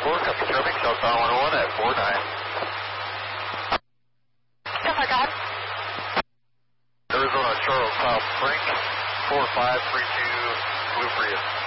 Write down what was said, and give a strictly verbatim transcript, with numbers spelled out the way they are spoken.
four, copy traffic, southbound one oh one at four nine. Yes, I got it. Arizona Charles South Frank, four five three two, Blue Prius.